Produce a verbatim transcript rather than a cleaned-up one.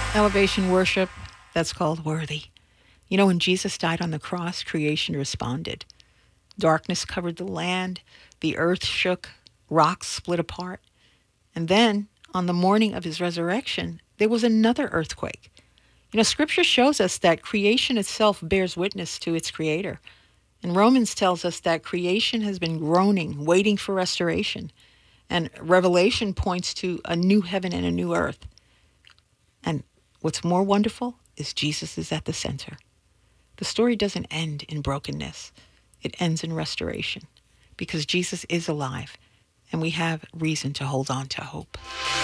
Elevation worship, that's called worthy. You know, when Jesus died on the cross, creation responded. Darkness covered the land, the earth shook, rocks split apart. And then, on the morning of his resurrection, there was another earthquake. You know, scripture shows us that creation itself bears witness to its creator. And Romans tells us that creation has been groaning, waiting for restoration. And Revelation points to a new heaven and a new earth. And what's more wonderful is Jesus is at the center. The story doesn't end in brokenness. It ends in restoration because Jesus is alive and we have reason to hold on to hope.